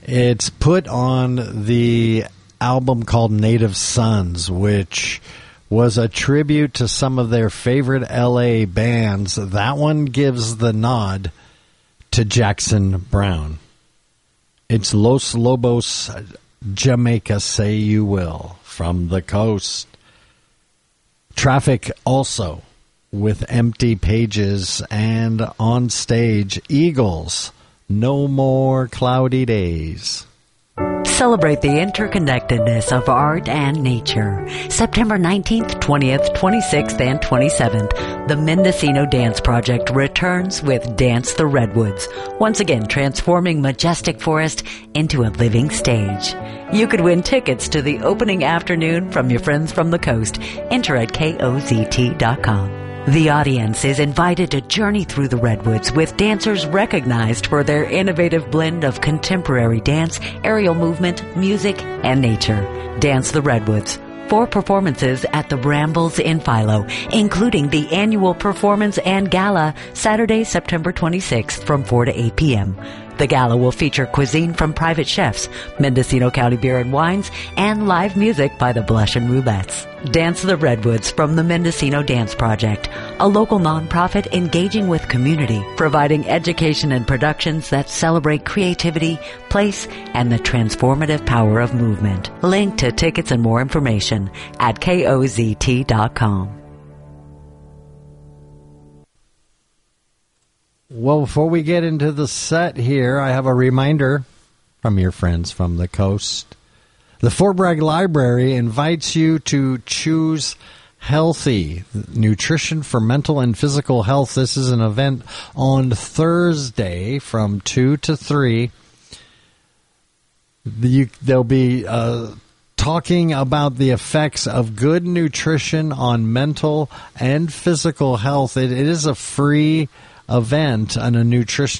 It's put on the album called Native Sons, which was a tribute to some of their favorite LA bands. That one gives the nod to Jackson Browne. It's Los Lobos, Jamaica, Say You Will, from the coast. Traffic also with Empty Pages, and on stage, Eagles, No More Cloudy Days. Celebrate the interconnectedness of art and nature. September 19th, 20th, 26th, and 27th, the Mendocino Dance Project returns with Dance the Redwoods, once again transforming majestic forest into a living stage. You could win tickets to the opening afternoon from your friends from the coast. Enter at KOZT.com. The audience is invited to journey through the Redwoods with dancers recognized for their innovative blend of contemporary dance, aerial movement, music, and nature. Dance the Redwoods. 4 performances at the Brambles in Philo, including the annual performance and gala Saturday, September 26th from 4 to 8 p.m. The gala will feature cuisine from private chefs, Mendocino County Beer and Wines, and live music by the Blush and Rubettes. Dance the Redwoods from the Mendocino Dance Project, a local nonprofit engaging with community, providing education and productions that celebrate creativity, place, and the transformative power of movement. Link to tickets and more information at KOZT.com. Well, before we get into the set here, I have a reminder from your friends from the coast. The Fort Bragg Library invites you to choose healthy nutrition for mental and physical health. This is an event on Thursday from 2 to 3. They'll be talking about the effects of good nutrition on mental and physical health. It is a free event and a nutrition